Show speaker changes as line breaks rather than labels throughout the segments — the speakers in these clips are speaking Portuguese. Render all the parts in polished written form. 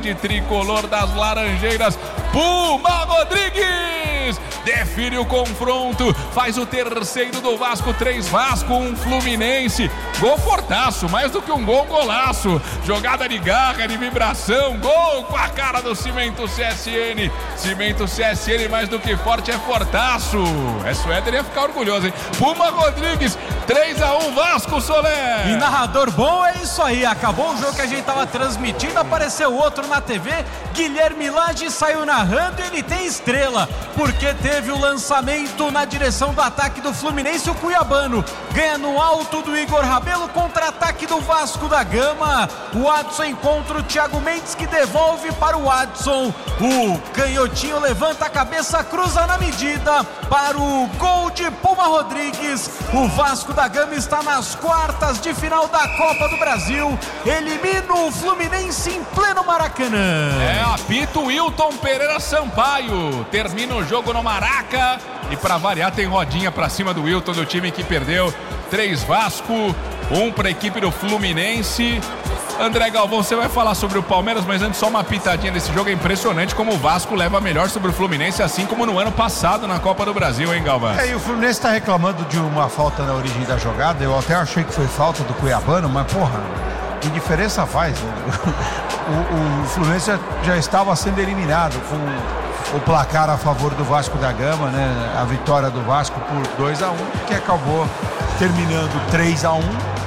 de tricolor das Laranjeiras, Puma Rodrigues define o confronto, faz o terceiro do Vasco, 3 Vasco, 1 Fluminense, gol fortaço, mais do que um gol, golaço, jogada de garra, de vibração, gol com a cara do Cimento CSN, Cimento CSN mais do que forte, é fortaço, Suéter ia ficar orgulhoso, hein? Puma Rodrigues, 3-1 Vasco, Solé.
E narrador bom, é isso aí, acabou o jogo que a gente tava transmitindo, apareceu outro na TV, Guilherme Lage saiu narrando e ele tem estrela, porque teve o lançamento na direção do ataque do Fluminense, o cuiabano ganha no alto do Igor Rabelo, contra-ataque do Vasco da Gama, o Adson encontra o Thiago Mendes que devolve para o Adson, o canhotinho levanta a cabeça, cruza na medida para o gol de Puma Rodrigues, o Vasco da Gama está nas quartas de final da Copa do Brasil, elimina o Fluminense em pleno Maracanã.
Apita o Wilton Pereira Sampaio, termina o jogo no Maraca e pra variar tem rodinha pra cima do Wilton, do time que perdeu, 3 Vasco, 1 pra equipe do Fluminense. André Galvão, você vai falar sobre o Palmeiras, mas antes só uma pitadinha desse jogo, é impressionante como o Vasco leva melhor sobre o Fluminense, assim como no ano passado na Copa do Brasil, hein, Galvão?
E o Fluminense tá reclamando de uma falta na origem da jogada, eu até achei que foi falta do cuiabano, mas porra, que diferença faz, né? O Fluminense já estava sendo eliminado com o placar a favor do Vasco da Gama, né? A vitória do Vasco por 2-1, que acabou terminando 3-1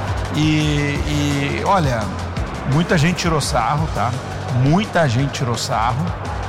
e olha, muita gente tirou sarro, tá? Muita gente tirou sarro.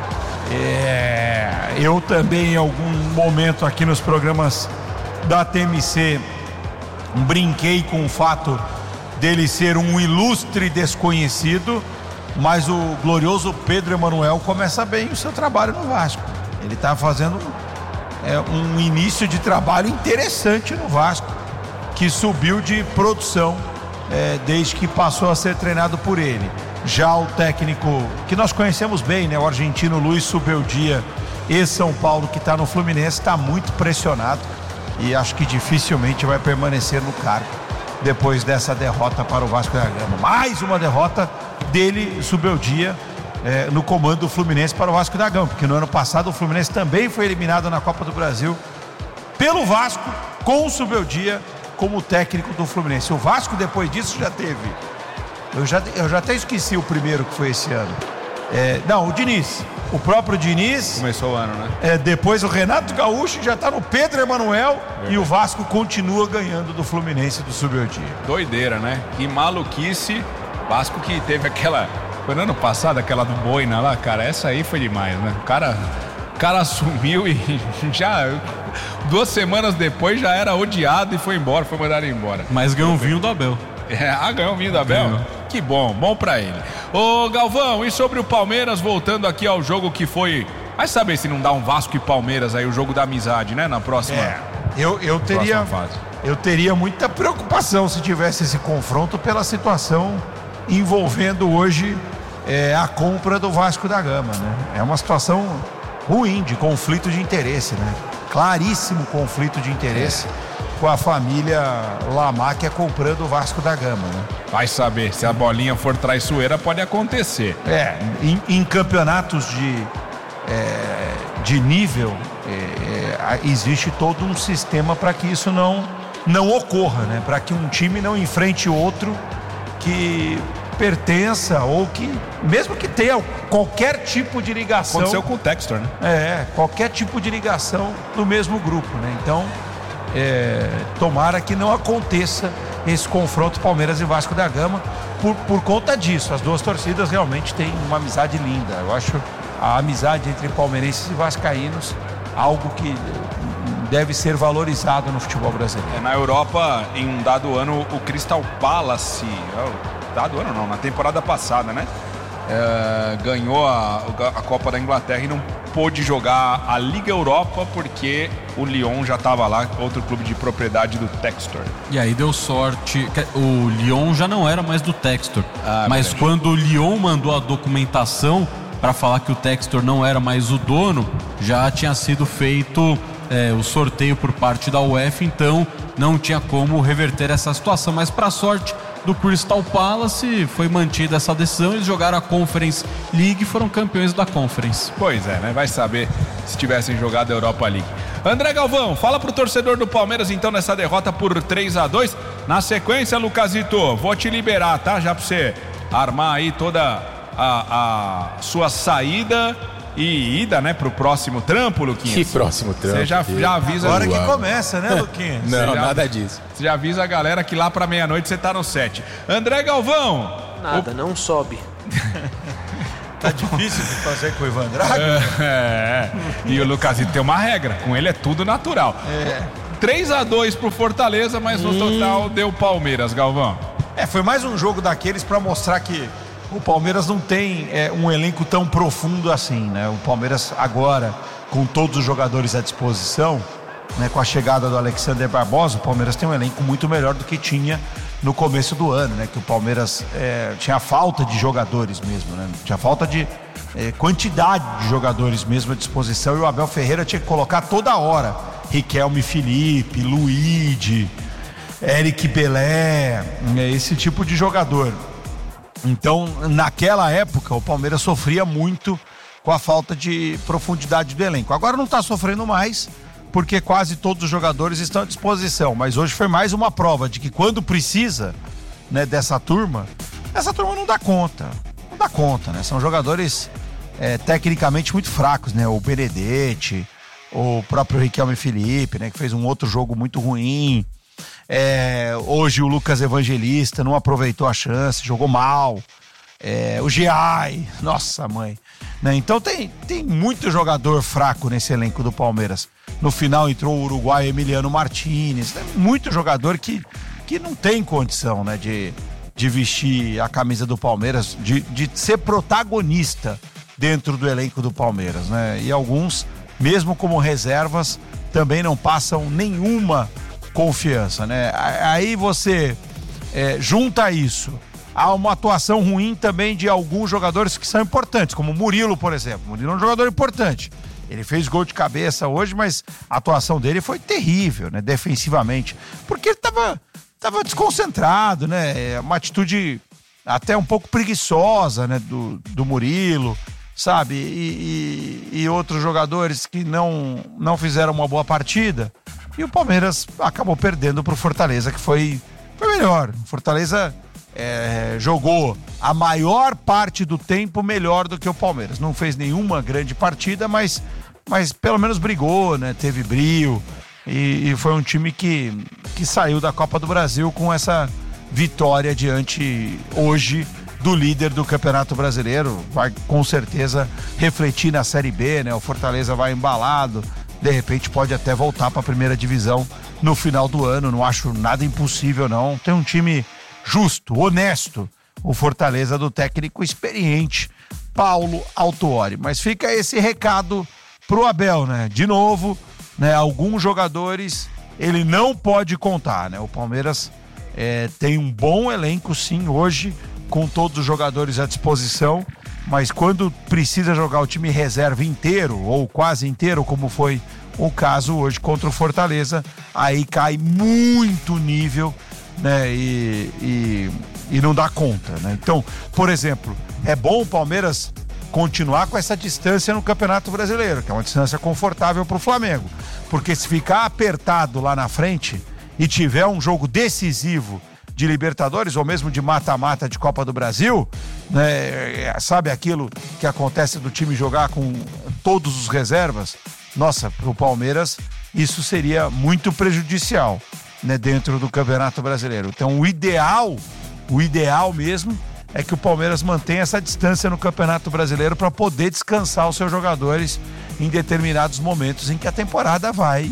Eu também em algum momento aqui nos programas da TMC brinquei com o fato dele ser um ilustre desconhecido, mas o glorioso Pedro Emanuel começa bem o seu trabalho no Vasco. Ele está fazendo um início de trabalho interessante no Vasco, que subiu de produção desde que passou a ser treinado por ele. Já o técnico que nós conhecemos bem, né, o argentino Luiz Subeldia, ex-São Paulo, que está no Fluminense, está muito pressionado e acho que dificilmente vai permanecer no cargo depois dessa derrota para o Vasco da Gama. Mais uma derrota dele, Subeldia, no comando do Fluminense para o Vasco da Gama, porque no ano passado o Fluminense também foi eliminado na Copa do Brasil pelo Vasco, com o Subeldia como técnico do Fluminense. O Vasco depois disso já teve, eu já até esqueci o primeiro que foi esse ano, o Diniz, o próprio Diniz
começou o ano, né?
Depois o Renato Gaúcho já está no Pedro Emanuel. E o Vasco continua ganhando do Fluminense do Subeldia.
Doideira, né? Que maluquice. Vasco que teve aquela, foi no ano passado, aquela do Boina lá, cara, essa aí foi demais, né? O cara assumiu e já 2 semanas depois já era odiado e foi embora, foi mandado embora.
Mas ganhou um vinho do Abel.
Ganhou um vinho do Abel? Ganhou. Que bom pra ele. Ô Galvão, e sobre o Palmeiras, voltando aqui ao jogo que foi, vai saber se não dá um Vasco e Palmeiras aí, o jogo da amizade, né, na próxima.
Eu teria muita preocupação se tivesse esse confronto pela situação envolvendo hoje a compra do Vasco da Gama, né? É uma situação ruim, de conflito de interesse, né? Claríssimo conflito de interesse com a família Lamáquia comprando o Vasco da Gama, né?
Vai saber, se a bolinha for traiçoeira pode acontecer.
Em campeonatos de nível existe todo um sistema para que isso não ocorra, né? Para que um time não enfrente outro que pertença ou que, mesmo que tenha qualquer tipo de ligação.
Aconteceu com o Textor, né?
Qualquer tipo de ligação do mesmo grupo, né? Então, tomara que não aconteça esse confronto Palmeiras e Vasco da Gama por conta disso. As duas torcidas realmente têm uma amizade linda. Eu acho a amizade entre palmeirenses e vascaínos algo que deve ser valorizado no futebol brasileiro.
Na Europa, em um dado ano, o Crystal Palace, na temporada passada, né? Ganhou a Copa da Inglaterra e não pôde jogar a Liga Europa porque o Lyon já estava lá, outro clube de propriedade do Textor.
E aí deu sorte, o Lyon já não era mais do Textor, mas verdade. Quando o Lyon mandou a documentação para falar que o Textor não era mais o dono, já tinha sido feito o sorteio por parte da UEFA, então não tinha como reverter essa situação, mas para sorte do Crystal Palace. Foi mantida essa decisão, eles jogaram a Conference League e foram campeões da Conference.
Pois é, né? Vai saber se tivessem jogado a Europa League. André Galvão, fala pro torcedor do Palmeiras então nessa derrota por 3-2. Na sequência, Lucasito, vou te liberar, tá? Já pra você armar aí toda a sua saída e ida, né, pro próximo trampo, Luquinhas.
Que próximo trampo?
Você já avisa...
Agora que começa, né, Luquinhas?
Não, nada disso.
Você já avisa a galera que lá pra meia-noite você tá no set. André Galvão...
Nada, não sobe.
Tá difícil de fazer com o Ivan Drago.
E o Lucasito tem uma regra, com ele é tudo natural. 3-2 pro Fortaleza, mas no total deu Palmeiras, Galvão.
Foi mais um jogo daqueles para mostrar que o Palmeiras não tem um elenco tão profundo assim, né? O Palmeiras agora, com todos os jogadores à disposição, né, com a chegada do Alexander Barbosa, o Palmeiras tem um elenco muito melhor do que tinha no começo do ano, né? Que o Palmeiras tinha falta de jogadores mesmo, né? Tinha falta de quantidade de jogadores mesmo à disposição, e o Abel Ferreira tinha que colocar toda hora Riquelme, Felipe, Luigi, Eric Belé, esse tipo de jogador. Então, naquela época, o Palmeiras sofria muito com a falta de profundidade do elenco. Agora não está sofrendo mais, porque quase todos os jogadores estão à disposição. Mas hoje foi mais uma prova de que quando precisa, né, dessa turma, essa turma não dá conta. Não dá conta, né? São jogadores tecnicamente muito fracos, né? O Benedetti, o próprio Riquelme Felipe, né, que fez um outro jogo muito ruim. Hoje o Lucas Evangelista não aproveitou a chance, jogou mal. O Giai, nossa mãe, né? Então tem muito jogador fraco nesse elenco do Palmeiras. No final entrou o uruguaio Emiliano Martinez, tem muito jogador que não tem condição, né, de vestir a camisa do Palmeiras, de ser protagonista dentro do elenco do Palmeiras, né? E alguns, mesmo como reservas, também não passam nenhuma confiança, né? Aí você junta isso a uma atuação ruim também de alguns jogadores que são importantes, como o Murilo, por exemplo. O Murilo é um jogador importante. Ele fez gol de cabeça hoje, mas a atuação dele foi terrível, né, defensivamente, porque ele tava desconcentrado, né? Uma atitude até um pouco preguiçosa, né, do Murilo, sabe? E outros jogadores que não fizeram uma boa partida. E o Palmeiras acabou perdendo pro Fortaleza, que foi melhor. O Fortaleza jogou a maior parte do tempo melhor do que o Palmeiras. Não fez nenhuma grande partida, mas pelo menos brigou, né? Teve brio. E foi um time que saiu da Copa do Brasil com essa vitória diante hoje do líder do Campeonato Brasileiro. Vai com certeza refletir na Série B, né? O Fortaleza vai embalado. De repente pode até voltar para a primeira divisão no final do ano. Não acho nada impossível, não. Tem um time justo, honesto, o Fortaleza do técnico experiente Paulo Autuori. Mas fica esse recado pro Abel, né? De novo, né? Alguns jogadores ele não pode contar, né? O Palmeiras tem um bom elenco, sim, hoje, com todos os jogadores à disposição, mas quando precisa jogar o time reserva inteiro, ou quase inteiro, como foi o caso hoje contra o Fortaleza, aí cai muito o nível, né? E não dá conta, né? Então, por exemplo, é bom o Palmeiras continuar com essa distância no Campeonato Brasileiro, que é uma distância confortável para o Flamengo, porque se ficar apertado lá na frente e tiver um jogo decisivo de Libertadores ou mesmo de mata-mata de Copa do Brasil, né, sabe aquilo que acontece do time jogar com todos os reservas? Nossa, para o Palmeiras isso seria muito prejudicial, né, dentro do Campeonato Brasileiro. Então o ideal mesmo é que o Palmeiras mantenha essa distância no Campeonato Brasileiro para poder descansar os seus jogadores em determinados momentos em que a temporada vai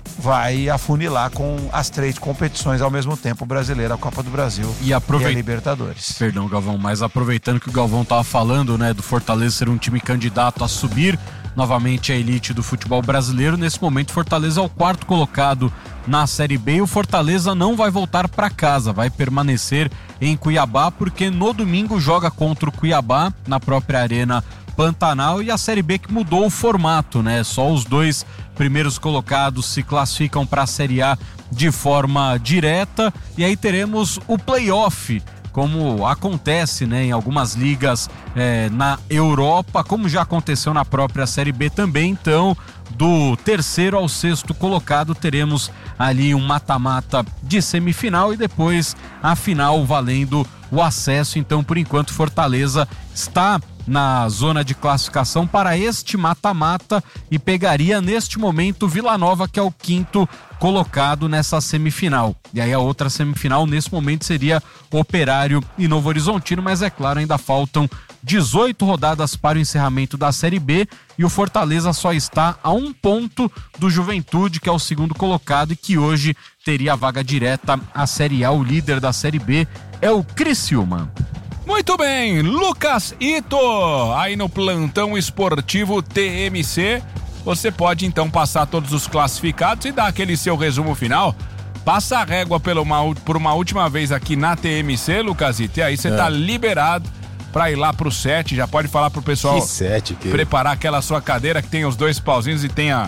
afunilar com as 3 competições ao mesmo tempo, o Brasileiro, a Copa do Brasil e a Libertadores.
Perdão, Galvão, mas aproveitando que o Galvão estava falando, né, do Fortaleza ser um time candidato a subir novamente a elite do futebol brasileiro, nesse momento Fortaleza é o 4º colocado na Série B e o Fortaleza não vai voltar para casa, vai permanecer em Cuiabá, porque no domingo joga contra o Cuiabá na própria Arena Pantanal, e a Série B que mudou o formato, né? Só os 2 primeiros colocados se classificam para a Série A de forma direta, e aí teremos o play-off, como acontece, né, em algumas ligas na Europa, como já aconteceu na própria Série B também. Então, do 3º ao 6º colocado, teremos ali um mata-mata de semifinal e depois a final valendo o acesso. Então, por enquanto, Fortaleza está na zona de classificação para este mata-mata e pegaria neste momento Vila Nova, que é o 5º colocado nessa semifinal. E aí a outra semifinal nesse momento seria Operário e Novo Horizontino, mas é claro, ainda faltam 18 rodadas para o encerramento da Série B e o Fortaleza só está a 1 ponto do Juventude, que é o 2º colocado e que hoje teria a vaga direta à Série A. O líder da Série B é o Criciúma.
Muito bem, Lucas Ito, aí no plantão esportivo TMC, você pode então passar todos os classificados e dar aquele seu resumo final. Passa a régua por uma última vez aqui na TMC, Lucas Ito, e aí você tá liberado pra ir lá pro set. Já pode falar pro pessoal preparar aquela sua cadeira que tem os 2 pauzinhos e tem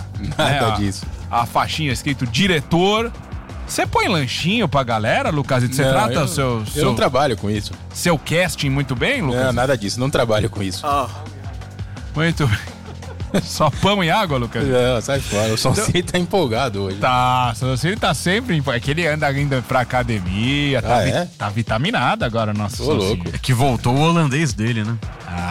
a faixinha escrito diretor. Você põe lanchinho pra galera, Lucas? Você trata eu
não trabalho com isso.
Seu casting muito bem, Lucas?
Não, nada disso, não trabalho com isso.
Muito bem. Só pão e água, Lucas?
Não, sai fora. O Sonsinho tá empolgado hoje.
Tá, o Sonsinho tá sempre empolgado. É que ele anda ainda pra academia, tá vitaminado agora, nosso Sonsinho.
É que voltou o holandês dele, né?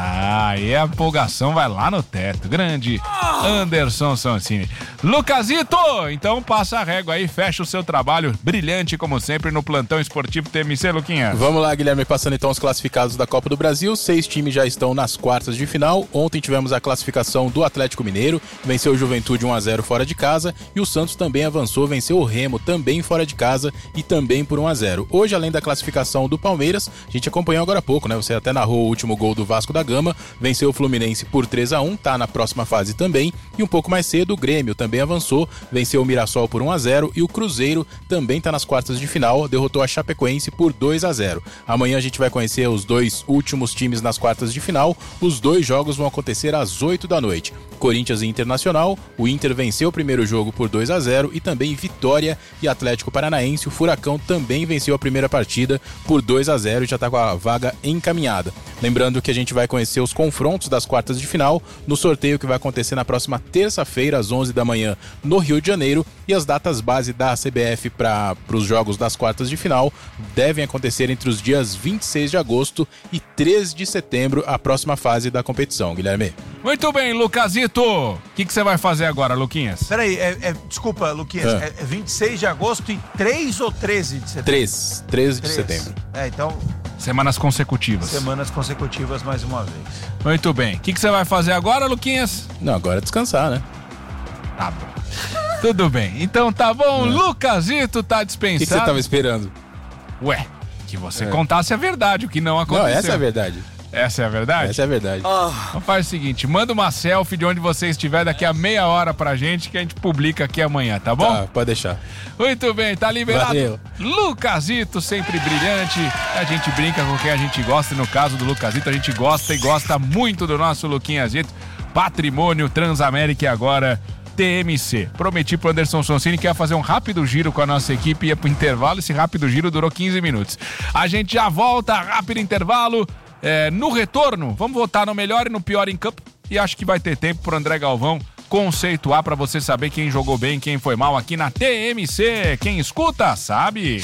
Aí a empolgação vai lá no teto. Grande Anderson Sonsini. Lucasito, então passa a régua aí, fecha o seu trabalho brilhante, como sempre, no plantão esportivo TMC, Luquinha.
Vamos lá, Guilherme, passando então os classificados da Copa do Brasil. 6 times já estão nas quartas de final. Ontem tivemos a classificação do Atlético Mineiro, venceu o Juventude 1-0 fora de casa, e o Santos também avançou, venceu o Remo também fora de casa e também por 1-0. Hoje, além da classificação do Palmeiras, a gente acompanhou agora há pouco, né? Você até narrou o último gol do Vasco da Gama, venceu o Fluminense por 3-1, tá na próxima fase também, e um pouco mais cedo o Grêmio também avançou, venceu o Mirassol por 1-0, e o Cruzeiro também tá nas quartas de final, derrotou a Chapecoense por 2-0. Amanhã a gente vai conhecer os 2 últimos times nas quartas de final. Os 2 jogos vão acontecer às 8 da noite. Corinthians e Internacional, o Inter venceu o primeiro jogo por 2-0 e também Vitória e Atlético Paranaense. O Furacão também venceu a primeira partida por 2-0 e já está com a vaga encaminhada. Lembrando que a gente vai conhecer os confrontos das quartas de final no sorteio que vai acontecer na próxima terça-feira às 11 da manhã no Rio de Janeiro, e as datas base da CBF para os jogos das quartas de final devem acontecer entre os dias 26 de agosto e 3 de setembro, a próxima fase da competição, Guilherme.
Muito bem, Lucasito. O que você vai fazer agora, Luquinhas?
Peraí, desculpa, Luquinhas, é 26 de agosto e 3 ou 13 de setembro?
13 de setembro.
Então...
Semanas consecutivas.
Semanas consecutivas mais uma vez.
Muito bem. O que você vai fazer agora, Luquinhas?
Não, agora é descansar, né?
Tá bom. Tudo bem. Então tá bom, Lucasito tá dispensado.
O que você tava esperando?
Ué, que você contasse a verdade, o que não aconteceu.
Não, essa é a verdade.
Essa é a verdade?
Essa é a verdade.
Então faz o seguinte, manda uma selfie de onde você estiver daqui a meia hora pra gente, que a gente publica aqui amanhã, tá bom?
Tá, pode deixar.
Muito bem, tá liberado.
Valeu.
Lucasito, sempre brilhante. A gente brinca com quem a gente gosta, e no caso do Lucasito, a gente gosta e gosta muito do nosso Luquinhasito. Patrimônio Transamérica e agora TMC. Prometi pro Anderson Sonsini que ia fazer um rápido giro com a nossa equipe, ia pro intervalo. Esse rápido giro durou 15 minutos. A gente já volta, rápido intervalo. No retorno, vamos votar no melhor e no pior em campo, e acho que vai ter tempo pro André Galvão conceituar para você saber quem jogou bem, quem foi mal aqui na TMC. Quem escuta, sabe.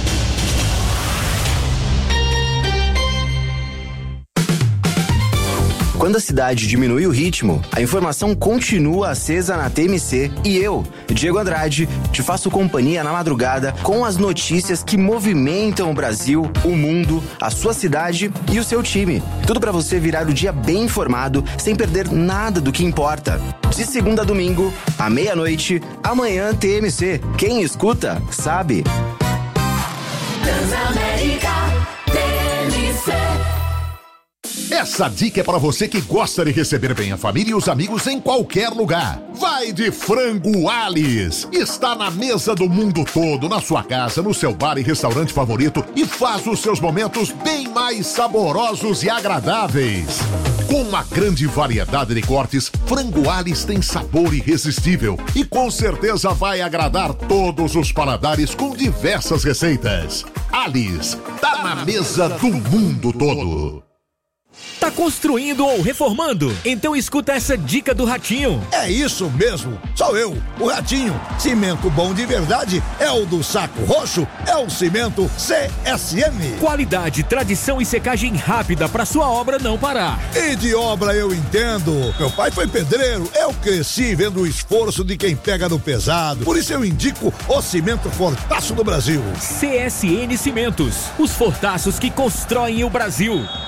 Quando a cidade diminui o ritmo, a informação continua acesa na TMC e eu, Diego Andrade, te faço companhia na madrugada com as notícias que movimentam o Brasil, o mundo, a sua cidade e o seu time. Tudo para você virar o dia bem informado, sem perder nada do que importa. De segunda a domingo, à meia-noite, amanhã TMC. Quem escuta, sabe.
Transamérica TMC.
Essa dica é para você que gosta de receber bem a família e os amigos em qualquer lugar. Vai de Frango Alice. Está na mesa do mundo todo, na sua casa, no seu bar e restaurante favorito, e faz os seus momentos bem mais saborosos e agradáveis. Com uma grande variedade de cortes, Frango Alis tem sabor irresistível e com certeza vai agradar todos os paladares com diversas receitas. Alis, tá na mesa do mundo todo.
Tá construindo ou reformando? Então escuta essa dica do Ratinho.
É isso mesmo, sou eu, o Ratinho. Cimento bom de verdade é o do Saco Roxo, é o cimento CSN.
Qualidade, tradição e secagem rápida pra sua obra não parar.
E de obra eu entendo. Meu pai foi pedreiro, eu cresci vendo o esforço de quem pega no pesado. Por isso eu indico o cimento Fortaço do Brasil.
CSN Cimentos, os fortaços que constroem o Brasil.